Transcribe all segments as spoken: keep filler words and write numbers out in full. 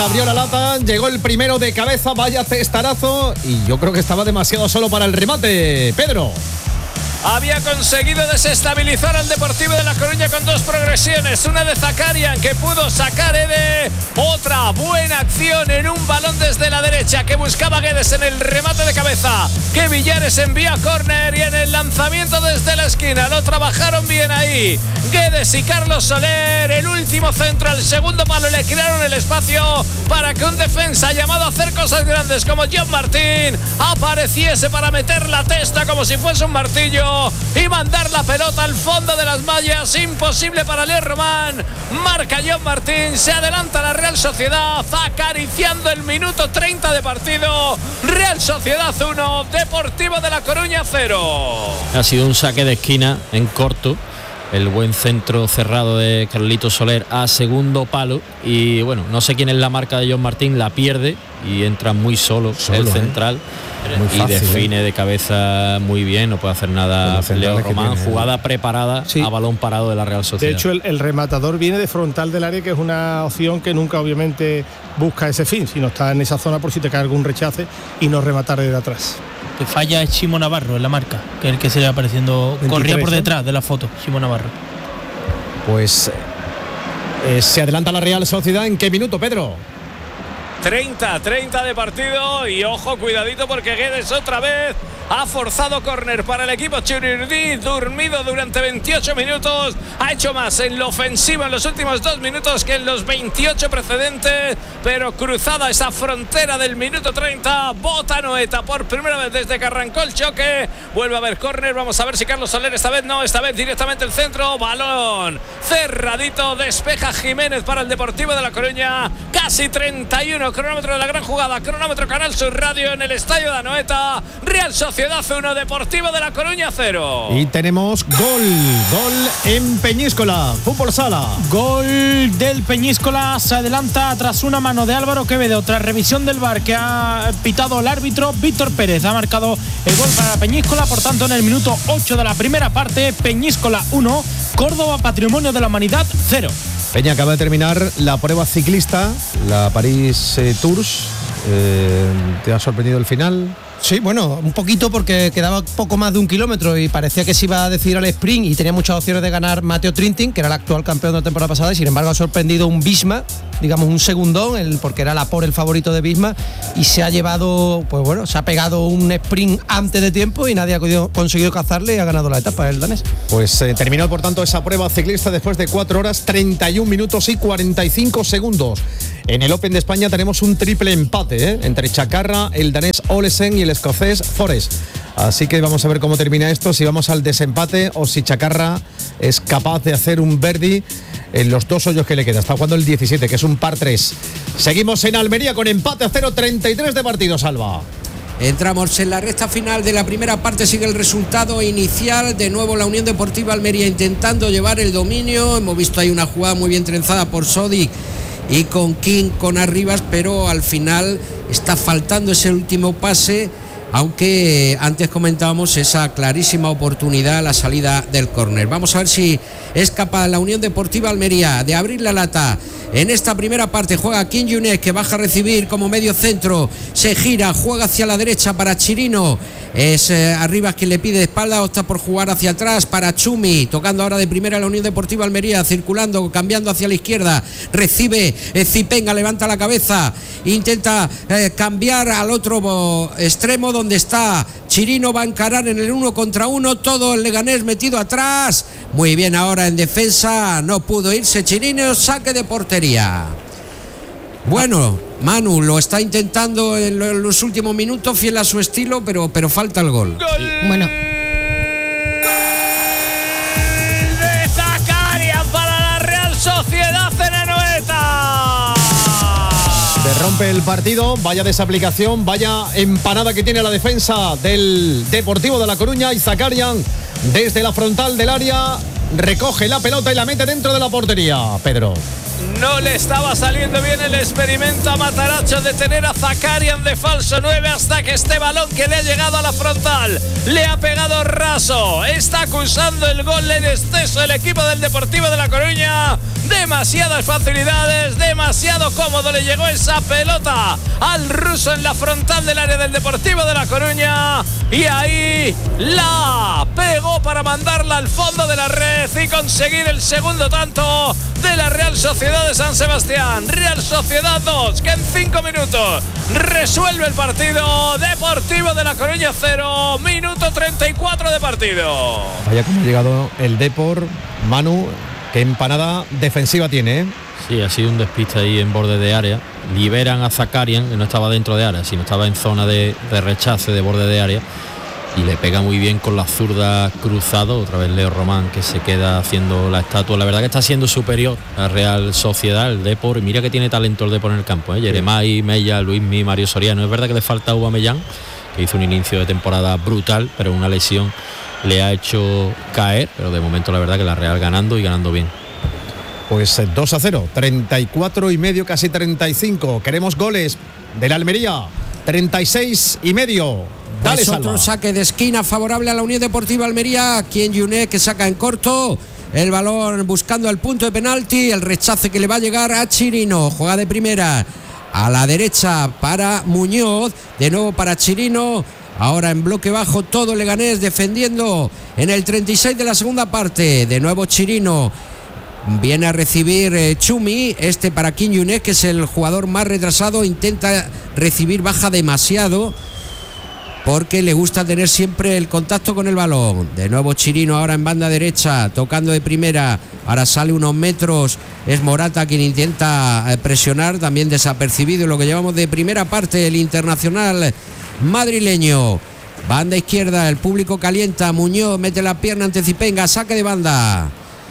Abrió la lata, llegó el primero de cabeza, vaya testarazo, y yo creo que estaba demasiado solo para el remate. Pedro. Había conseguido desestabilizar al Deportivo de La Coruña con dos progresiones, una de Zakarian que pudo sacar Ede, otra buena acción en un balón desde la derecha que buscaba Guedes en el remate de cabeza, que Villares envía a córner, y en el lanzamiento desde la esquina lo trabajaron bien ahí Guedes y Carlos Soler. El último centro al segundo palo, le crearon el espacio para que un defensa llamado a hacer cosas grandes como John Martín apareciese para meter la testa como si fuese un martillo y mandar la pelota al fondo de las mallas. Imposible para Leo Román. Marca John Martín, se adelanta la Real Sociedad, acariciando el minuto treinta de partido. Real Sociedad uno, Deportivo de La Coruña cero. Ha sido un saque de esquina en corto, el buen centro cerrado de Carlito Soler a segundo palo, y bueno, no sé quién es la marca de John Martín, la pierde y entra muy solo, solo el central, ¿eh? Muy fácil, y define ¿eh? de cabeza muy bien, no puede hacer nada Leo Román. Tiene, jugada preparada, sí, a balón parado de la Real Sociedad. De hecho, el, el rematador viene de frontal del área, que es una opción que nunca obviamente busca ese fin, sino está en esa zona por si te cae algún rechace y no rematar desde atrás. Que falla es Chimo Navarro en la marca, que es el que se le va apareciendo, veintitrés, corría por detrás de la foto, Chimo Navarro. Pues eh, se adelanta la Real Sociedad. ¿En qué minuto, Pedro? treinta, treinta de partido, y ojo, cuidadito, porque Guedes otra vez ha forzado córner para el equipo Churiurdí, dormido durante veintiocho minutos, ha hecho más en lo ofensivo en los últimos dos minutos que en los veintiocho precedentes, pero cruzada esa frontera del minuto treinta, bota Noeta por primera vez desde que arrancó el choque, vuelve a haber córner, vamos a ver si Carlos Soler esta vez no, esta vez directamente el centro, balón cerradito, despeja Jiménez para el Deportivo de La Coruña, casi treinta y uno, cronómetro de la gran jugada, cronómetro Canal Sur Radio en el estadio de Anoeta. Real Sociedad uno, Deportivo de La Coruña cero. Y tenemos gol, gol en Peñíscola, fútbol sala. Gol del Peñíscola, se adelanta tras una mano de Álvaro Quevedo, tras revisión del V A R que ha pitado el árbitro. Víctor Pérez ha marcado el gol para Peñíscola, por tanto en el minuto ocho de la primera parte, Peñíscola uno, Córdoba Patrimonio de la Humanidad cero. Peña acaba de terminar la prueba ciclista, la París eh, Tours. Eh, ¿Te ha sorprendido el final? Sí, bueno, un poquito, porque quedaba poco más de un kilómetro y parecía que se iba a decidir al sprint y tenía muchas opciones de ganar Matteo Trentin, que era el actual campeón de la temporada pasada, y sin embargo ha sorprendido un Visma, digamos un segundón, el, porque era la por el favorito de Visma, y se ha llevado, pues bueno, se ha pegado un sprint antes de tiempo y nadie ha conseguido cazarle y ha ganado la etapa el danés. Pues eh, terminó por tanto esa prueba ciclista después de cuatro horas, treinta y un minutos y cuarenta y cinco segundos. En el Open de España tenemos un triple empate, ¿eh? entre Chacarra, el danés Olesen y el escocés Forest. Así que vamos a ver cómo termina esto, si vamos al desempate o si Chacarra es capaz de hacer un birdie en los dos hoyos que le queda. Está jugando el diecisiete, que es un par tres. Seguimos en Almería con empate a cero, treinta y tres de partido, Salva. Entramos en la recta final de la primera parte, sigue el resultado inicial, de nuevo la Unión Deportiva Almería intentando llevar el dominio. Hemos visto ahí una jugada muy bien trenzada por Sodi y con King, con Arribas, pero al final está faltando ese último pase, aunque antes comentábamos esa clarísima oportunidad a la salida del córner. Vamos a ver si es capaz la Unión Deportiva Almería de abrir la lata. En esta primera parte juega King Yunes, que baja a recibir como medio centro, se gira, juega hacia la derecha para Chirino, es eh, Arribas quien le pide de espalda, opta por jugar hacia atrás para Chumi, tocando ahora de primera la Unión Deportiva Almería, circulando, cambiando hacia la izquierda, recibe eh, Zipenga, levanta la cabeza, intenta eh, cambiar al otro extremo donde está Chirino, va a encarar en el uno contra uno, todo el Leganés metido atrás, muy bien ahora en defensa, no pudo irse Chirino, saque de portería. Bueno, Manu lo está intentando en los últimos minutos, fiel a su estilo, pero, pero falta el gol. ¡Gol! Bueno. De Zakarian para la Real Sociedad en Anoeta. Se rompe el partido, vaya desaplicación, vaya empanada que tiene la defensa del Deportivo de La Coruña, y Zakarian desde la frontal del área recoge la pelota y la mete dentro de la portería. Pedro. no le estaba saliendo bien el experimento a Matarazzo de tener a Zakarian de falso nueve hasta que este balón que le ha llegado a la frontal le ha pegado raso. Está acusando el gol en exceso el equipo del Deportivo de La Coruña. Demasiadas facilidades, demasiado cómodo le llegó esa pelota al ruso en la frontal del área del Deportivo de La Coruña y ahí la pegó para mandarla al fondo de la red y conseguir el segundo tanto de la Real Sociedad de San Sebastián. Real Sociedad dos, que en cinco minutos resuelve el partido. Deportivo de La Coruña cero, minuto treinta y cuatro de partido. Vaya como ha llegado el Depor, Manu. Qué empanada defensiva tiene, ¿eh? Sí, ha sido un despiste ahí en borde de área. Liberan a Zakarian, que no estaba dentro de área, sino estaba en zona de, de rechace, de borde de área. Y le pega muy bien con la zurda cruzado. Otra vez Leo Román, que se queda haciendo la estatua. La verdad que está siendo superior a Real Sociedad, el Depor. Y mira que tiene talento el Depor en el campo, ¿eh? Yeremay, Mella, Luismi, Mario Soriano. Es verdad que le falta Aubameyang, que hizo un inicio de temporada brutal, pero una lesión le ha hecho caer, pero de momento la verdad que la Real ganando y ganando bien. Pues dos a cero, treinta y cuatro y medio, casi treinta y cinco. Queremos goles de la Almería, treinta y seis y medio. Dale, pues otro saque de esquina favorable a la Unión Deportiva Almería. Aquí en Yuné, que saca en corto el balón buscando el punto de penalti, el rechace que le va a llegar a Chirino. Juega de primera a la derecha para Muñoz, de nuevo para Chirino. Ahora en bloque bajo todo Leganés defendiendo en el treinta y seis de la segunda parte. De nuevo Chirino. Viene a recibir eh, Chumi, este para Kim Yunes, que es el jugador más retrasado. Intenta recibir, baja demasiado porque le gusta tener siempre el contacto con el balón. De nuevo Chirino ahora en banda derecha, tocando de primera. Ahora sale unos metros, es Morata quien intenta presionar, también desapercibido. Lo que llevamos de primera parte, el internacional madrileño. Banda izquierda, el público calienta. Muñoz mete la pierna ante Zipenga, saque de banda.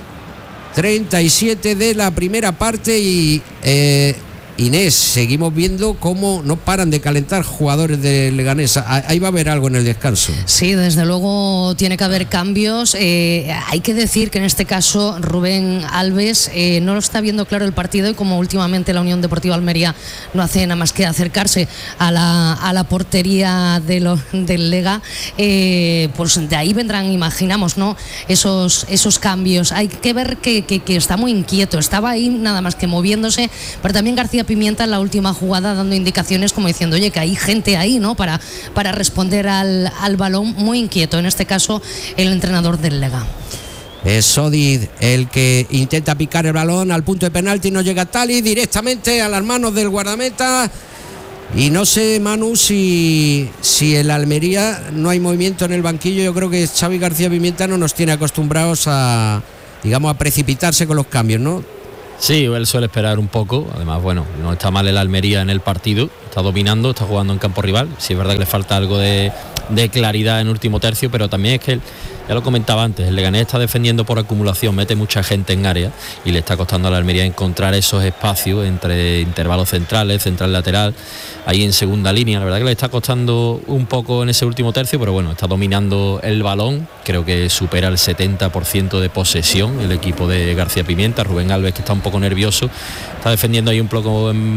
treinta y siete de la primera parte y eh, Inés, seguimos viendo cómo no paran de calentar jugadores de Leganés. Ahí va a haber algo en el descanso. Sí, desde luego tiene que haber cambios. Eh, hay que decir que en este caso Rubén Alves eh, no lo está viendo claro el partido, y como últimamente la Unión Deportiva Almería no hace nada más que acercarse a la, a la portería de lo, del Lega, eh, pues de ahí vendrán, imaginamos, ¿no?, esos, esos cambios. Hay que ver que, que, que está muy inquieto. Estaba ahí nada más que moviéndose, pero también García Pimienta en la última jugada dando indicaciones como diciendo, oye, que hay gente ahí, ¿no?, para, para responder al, al balón. Muy inquieto en este caso el entrenador del Lega. Es Sodid el que intenta picar el balón al punto de penalti, no llega Tali, directamente a las manos del guardameta. Y no sé, Manu, si, si el Almería no hay movimiento en el banquillo. Yo creo que Xavi García Pimienta no nos tiene acostumbrados a, digamos, a precipitarse con los cambios, ¿no? Sí, él suele esperar un poco. Además, bueno, no está mal el Almería en el partido, está dominando, está jugando en campo rival. Sí, es verdad que le falta algo de, de claridad en último tercio, pero también es que él, ya lo comentaba antes, el Leganés está defendiendo por acumulación, mete mucha gente en área y le está costando a la Almería encontrar esos espacios entre intervalos centrales, central lateral, ahí en segunda línea. La verdad que le está costando un poco en ese último tercio, pero bueno, está dominando el balón. Creo que supera el setenta por ciento de posesión el equipo de García Pimienta. Rubén Alves, que está un poco nervioso, está defendiendo ahí un bloque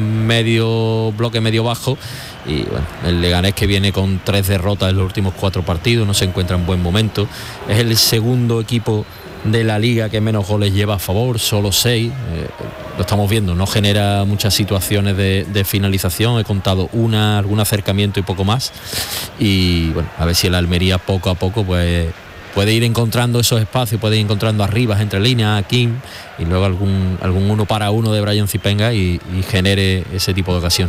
medio, bloque medio bajo. Y bueno, el Leganés, que viene con tres derrotas en los últimos cuatro partidos, no se encuentra en buen momento. Es el segundo equipo de la liga que menos goles lleva a favor, solo seis. Eh, lo estamos viendo, no genera muchas situaciones de, de finalización. He contado una, algún acercamiento y poco más. Y bueno, a ver si el Almería poco a poco pues puede ir encontrando esos espacios, puede ir encontrando arriba, entre líneas, a Kim, y luego algún, algún uno para uno de Brian Zipenga y, y genere ese tipo de ocasión.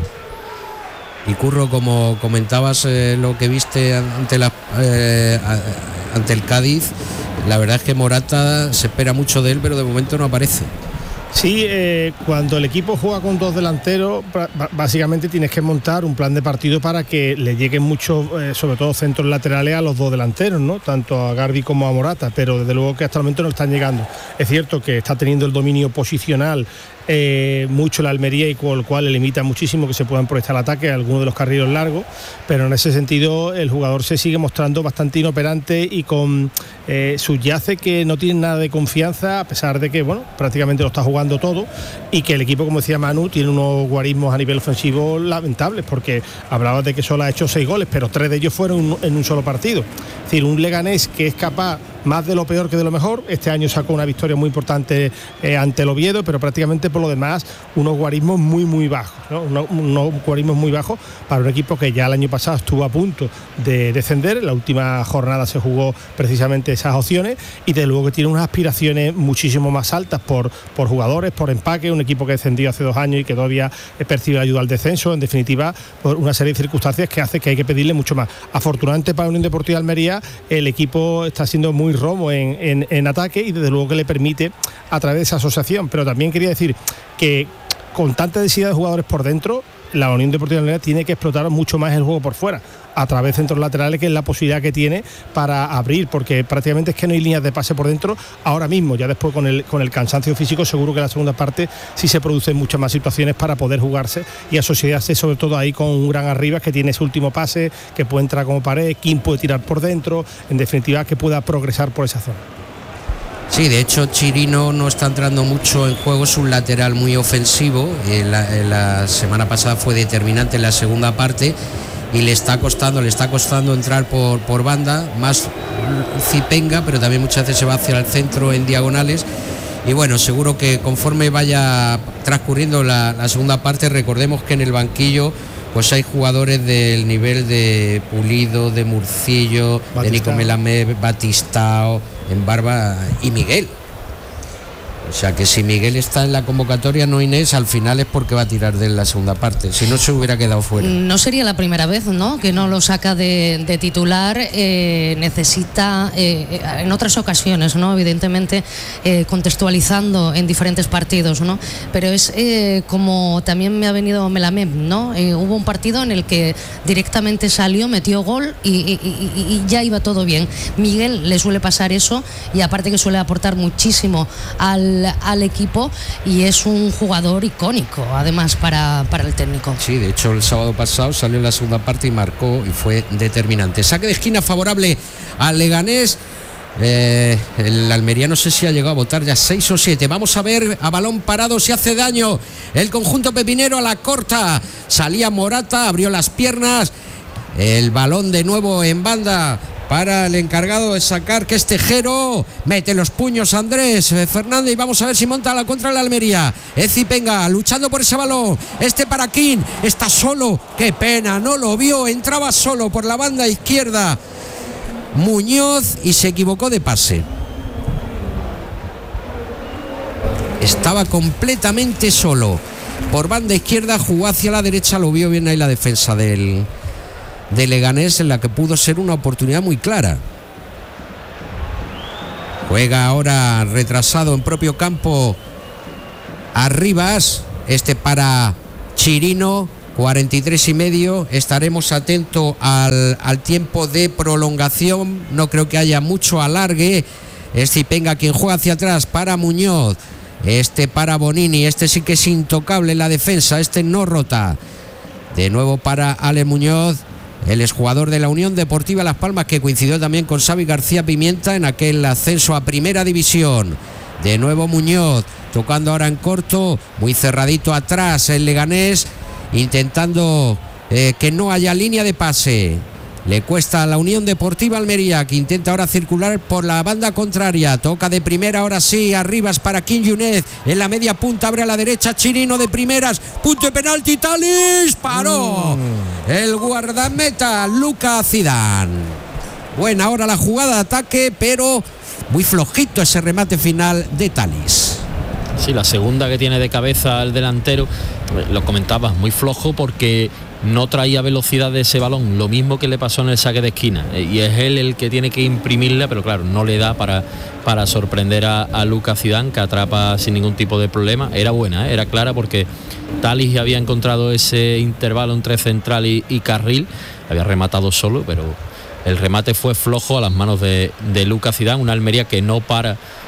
Y Curro, como comentabas, eh, lo que viste ante, la, eh, ante el Cádiz, la verdad es que Morata se espera mucho de él, pero de momento no aparece. Sí, eh, cuando el equipo juega con dos delanteros, básicamente tienes que montar un plan de partido para que le lleguen muchos, eh, sobre todo centros laterales, a los dos delanteros, ¿no?, tanto a Garbi como a Morata, pero desde luego que hasta el momento no están llegando. Es cierto que está teniendo el dominio posicional eh, mucho la Almería y con lo cual le limita muchísimo que se puedan proyectar al ataque a algunos de los carriles largos, pero en ese sentido el jugador se sigue mostrando bastante inoperante y con eh, subyace que no tiene nada de confianza, a pesar de que bueno, prácticamente lo está jugando todo, y que el equipo, como decía Manu, tiene unos guarismos a nivel ofensivo lamentables, porque hablaba de que solo ha hecho seis goles, pero tres de ellos fueron en un solo partido. Es decir, un Leganés que es capaz más de lo peor que de lo mejor. Este año sacó una victoria muy importante eh, ante el Oviedo, pero prácticamente por lo demás unos guarismos muy muy bajos, ¿no? unos, unos guarismos muy bajos para un equipo que ya el año pasado estuvo a punto de descender. En la última jornada se jugó precisamente esas opciones, y de luego que tiene unas aspiraciones muchísimo más altas por, por jugadores, por empaque, un equipo que descendió hace dos años y que todavía percibe ayuda al descenso. En definitiva, por una serie de circunstancias que hace que hay que pedirle mucho más. Afortunadamente para Unión Deportiva Almería, el equipo está siendo muy romo en, en, en ataque, y desde luego que le permite a través de esa asociación. Pero también quería decir que con tanta densidad de jugadores por dentro, la Unión Deportiva Almería tiene que explotar mucho más el juego por fuera, a través de centros laterales, que es la posibilidad que tiene para abrir, porque prácticamente es que no hay líneas de pase por dentro ahora mismo. Ya después con el, con el cansancio físico, seguro que en la segunda parte sí se producen muchas más situaciones para poder jugarse y asociarse, sobre todo ahí con un gran arriba que tiene ese último pase, que puede entrar como pared, quien puede tirar por dentro, en definitiva que pueda progresar por esa zona. Sí, de hecho Chirino no está entrando mucho en juego, es un lateral muy ofensivo, en la, en la semana pasada fue determinante en la segunda parte y le está costando, le está costando entrar por, por banda, más Zipenga, pero también muchas veces se va hacia el centro en diagonales. Y bueno, seguro que conforme vaya transcurriendo la, la segunda parte, recordemos que en el banquillo pues hay jugadores del nivel de Pulido, de Murcillo, Batistao, de Nico Melamé, Batistao, en Barba y Miguel. O sea que si Miguel está en la convocatoria, no Inés, al final es porque va a tirar de la segunda parte, si no se hubiera quedado fuera. No sería la primera vez, ¿no?, que no lo saca de, de titular. eh, necesita eh, en otras ocasiones, ¿no?, evidentemente eh, contextualizando en diferentes partidos, ¿no?, pero es eh, como también me ha venido Melamem, ¿no? Eh, hubo un partido en el que directamente salió, metió gol y, y, y, y ya iba todo bien. Miguel le suele pasar eso, y aparte que suele aportar muchísimo al al equipo, y es un jugador icónico además para, para el técnico. Sí, de hecho el sábado pasado salió en la segunda parte y marcó y fue determinante. Saque de esquina favorable al Leganés. Eh, el Almería no sé si ha llegado a votar ya seis o siete. Vamos a ver, a balón parado si hace daño el conjunto pepinero, a la corta salía Morata, abrió las piernas, el balón de nuevo en banda para el encargado de sacar, que es Tejero, mete los puños Andrés Fernández, y vamos a ver si monta la contra la Almería. Zipenga luchando por ese balón, este para King, está solo, qué pena, no lo vio, entraba solo por la banda izquierda Muñoz y se equivocó de pase. Estaba completamente solo por banda izquierda, jugó hacia la derecha, lo vio bien ahí la defensa del de Leganés, en la que pudo ser una oportunidad muy clara. Juega ahora retrasado en propio campo Arribas, este para Chirino, cuarenta y tres y medio. Estaremos atentos al, al tiempo de prolongación, no creo que haya mucho alargue. Es Zipenga quien juega hacia atrás para Muñoz, este para Bonini, este sí que es intocable en la defensa, este no rota. De nuevo para Ale Muñoz, el exjugador de la Unión Deportiva Las Palmas, que coincidió también con Xavi García Pimienta en aquel ascenso a Primera División. De nuevo Muñoz, tocando ahora en corto, muy cerradito atrás el Leganés, intentando eh, que no haya línea de pase. Le cuesta a la Unión Deportiva Almería, que intenta ahora circular por la banda contraria. Toca de primera, ahora sí, Arribas para King Yunez. En la media punta abre a la derecha Chirino de primeras. Punto de penalti, Talis. Paró mm. el guardameta Luca Zidane. Buena ahora la jugada de ataque, pero muy flojito ese remate final de Talis. Sí, la segunda que tiene de cabeza el delantero, lo comentabas, muy flojo porque no traía velocidad de ese balón, lo mismo que le pasó en el saque de esquina, y es él el que tiene que imprimirla, pero claro, no le da para, para sorprender a, a Lucas Zidane, que atrapa sin ningún tipo de problema. Era buena, ¿eh? Era clara, porque Talis había encontrado ese intervalo entre central y, y carril, había rematado solo, pero el remate fue flojo a las manos de, de Lucas Zidane, una Almería que no para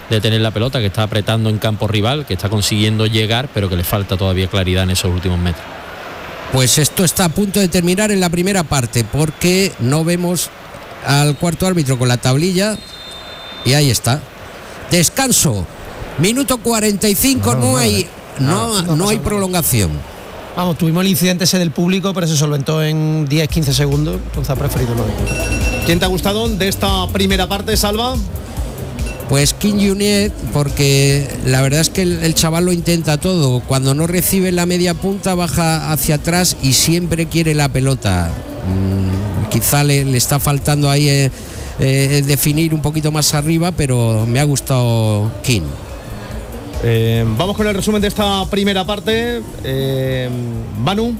de tener la pelota, que está apretando en campo rival, que está consiguiendo llegar, pero que le falta todavía claridad en esos últimos metros. Pues esto está a punto de terminar en la primera parte, porque no vemos al cuarto árbitro con la tablilla, y ahí está. Descanso, minuto cuarenta y cinco, no, no hay no, no, no hay prolongación. Vamos, tuvimos el incidente ese del público, pero se solventó en diez quince segundos, entonces ha preferido no. ¿Quién te ha gustado de esta primera parte, Salva? Pues King Junior, porque la verdad es que el, el chaval lo intenta todo. Cuando no recibe la media punta, baja hacia atrás y siempre quiere la pelota. Mm, quizá le, le está faltando ahí eh, eh, definir un poquito más arriba, pero me ha gustado King. Eh, vamos con el resumen de esta primera parte. Eh, Manu.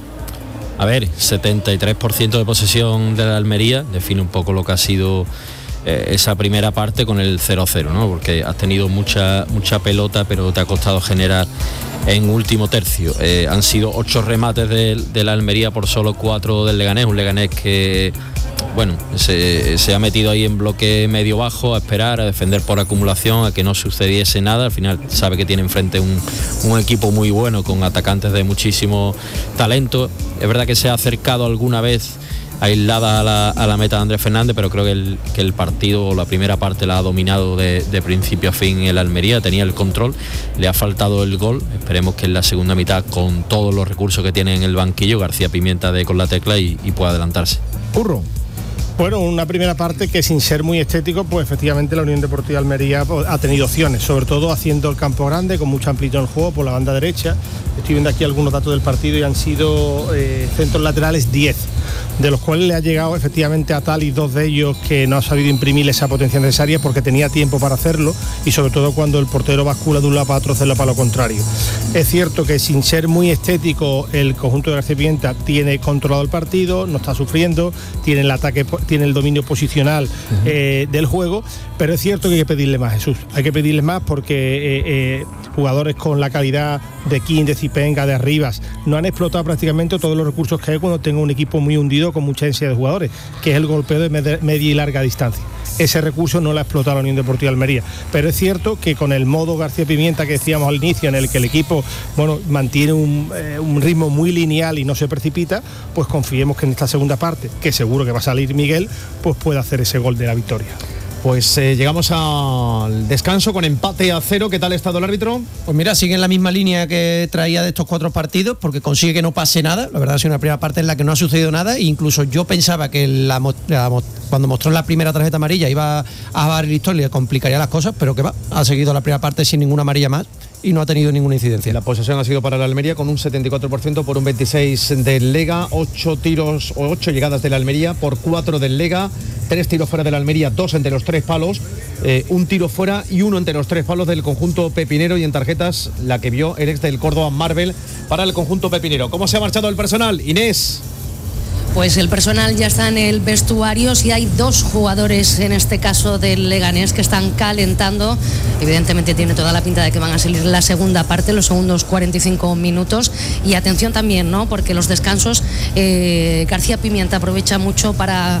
A ver, setenta y tres por ciento de posesión de la Almería, define un poco lo que ha sido eh, esa primera parte con el cero cero, ¿no? Porque has tenido mucha, mucha pelota, pero te ha costado generar en último tercio. Eh, han sido ocho remates de, de la Almería por solo cuatro del Leganés, un Leganés que, bueno, se, se ha metido ahí en bloque medio bajo a esperar, a defender por acumulación, a que no sucediese nada. Al final sabe que tiene enfrente un, un equipo muy bueno con atacantes de muchísimo talento. Es verdad que se ha acercado alguna vez aislada a la, a la meta de Andrés Fernández, pero creo que el, que el partido, la primera parte la ha dominado de, de principio a fin el Almería, tenía el control, le ha faltado el gol. Esperemos que en la segunda mitad, con todos los recursos que tiene en el banquillo, García Pimienta dé con la tecla y, y pueda adelantarse. Curro. Bueno, una primera parte que, sin ser muy estético, pues efectivamente la Unión Deportiva Almería pues, ha tenido opciones, sobre todo haciendo el campo grande, con mucha amplitud en el juego por la banda derecha. Estoy viendo aquí algunos datos del partido y han sido eh, centros laterales diez, de los cuales le ha llegado efectivamente a Tali dos de ellos que no ha sabido imprimir esa potencia necesaria porque tenía tiempo para hacerlo, y sobre todo cuando el portero bascula de un lado para otro, hacerlo para lo contrario. Es cierto que, sin ser muy estético, el conjunto de García Pimienta tiene controlado el partido, no está sufriendo, tiene el ataque, tiene el dominio posicional uh-huh. eh, del juego, pero es cierto que hay que pedirle más, Jesús, hay que pedirle más porque eh, eh, jugadores con la calidad de King, de Zipenga, de Arribas, no han explotado prácticamente todos los recursos que hay cuando tenga un equipo muy hundido con mucha densidad de jugadores, que es el golpeo de med- media y larga distancia. Ese recurso no lo ha explotado la Unión Deportiva Almería, pero es cierto que con el modo García Pimienta que decíamos al inicio, en el que el equipo bueno mantiene un, eh, un ritmo muy lineal y no se precipita, pues confiemos que en esta segunda parte, que seguro que va a salir Miguel, pues pueda hacer ese gol de la victoria. Pues eh, llegamos al descanso con empate a cero. ¿Qué tal ha estado el árbitro? Pues mira, sigue en la misma línea que traía de estos cuatro partidos, porque consigue que no pase nada. La verdad ha sido una primera parte en la que no ha sucedido nada, e incluso yo pensaba que la, la, cuando mostró la primera tarjeta amarilla iba a dar el listón y le complicaría las cosas, pero que va, ha seguido la primera parte sin ninguna amarilla más y no ha tenido ninguna incidencia. La posesión ha sido para la Almería con un setenta y cuatro por ciento por un veintiséis por ciento del Lega, ocho tiros o ocho llegadas de la Almería por cuatro del Lega, tres tiros fuera de la Almería, dos entre los tres palos, eh, un tiro fuera y uno entre los tres palos del conjunto pepinero, y en tarjetas la que vio el ex del Córdoba, Marvel, para el conjunto pepinero. ¿Cómo se ha marchado el personal, Inés? Pues el personal ya está en el vestuario. Si hay dos jugadores, en este caso del Leganés, que están calentando, evidentemente tiene toda la pinta de que van a salir la segunda parte, los segundos cuarenta y cinco minutos. Y atención también, ¿no? Porque los descansos, eh, García Pimienta aprovecha mucho para